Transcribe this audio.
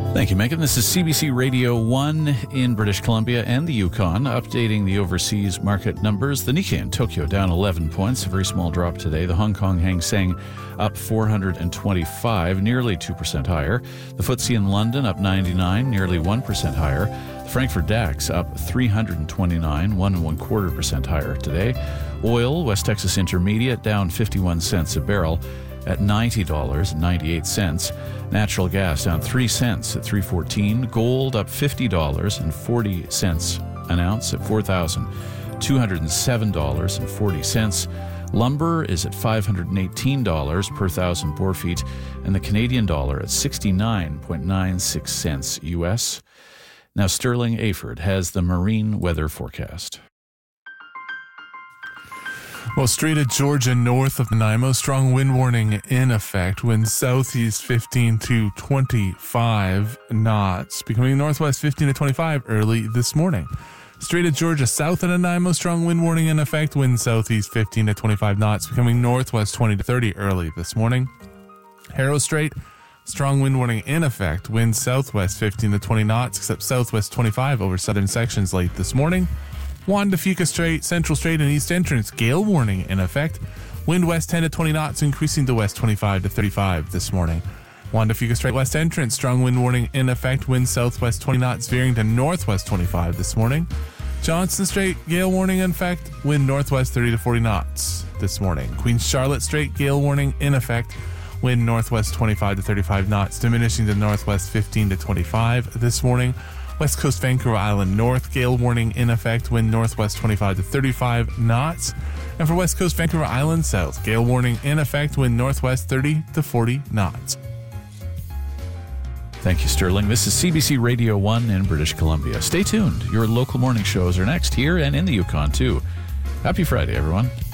Thank you, Megan. This is CBC Radio 1 in British Columbia and the Yukon, updating the overseas market numbers. The Nikkei in Tokyo down 11 points, a very small drop today. The Hong Kong Hang Seng up 425, nearly 2% higher. The FTSE in London up 99, nearly 1% higher. The Frankfurt DAX up 329, 1.25% higher today. Oil, West Texas Intermediate, down 51 cents a barrel at $90.98. Natural gas down 3 cents at $3.14. Gold up $50.40 an ounce at $4,207.40. Lumber is at $518 per thousand board feet, and the Canadian dollar at 69.96 cents U.S. Now Sterling Aford has the marine weather forecast. Well, Strait of Georgia north of Nanaimo, strong wind warning in effect. Winds southeast 15 to 25 knots, becoming northwest 15 to 25 early this morning. Strait of Georgia south of Nanaimo, strong wind warning in effect. Winds southeast 15 to 25 knots, becoming northwest 20 to 30 early this morning. Haro Strait, strong wind warning in effect. Winds southwest 15 to 20 knots, except southwest 25 over southern sections late this morning. Juan de Fuca Strait, Central Strait, and East Entrance, gale warning in effect. Wind west 10 to 20 knots, increasing to west 25 to 35 this morning. Juan de Fuca Strait, West Entrance, strong wind warning in effect. Wind southwest 20 knots, veering to northwest 25 this morning. Johnson Strait, gale warning in effect. Wind northwest 30 to 40 knots this morning. Queen Charlotte Strait, gale warning in effect. Wind northwest 25 to 35 knots, diminishing to northwest 15 to 25 this morning. West Coast Vancouver Island North, gale warning in effect. Wind northwest 25 to 35 knots. And for West Coast Vancouver Island South, gale warning in effect. Wind northwest 30 to 40 knots. Thank you, Sterling. This is CBC Radio 1 in British Columbia. Stay tuned. Your local morning shows are next here and in the Yukon, too. Happy Friday, everyone.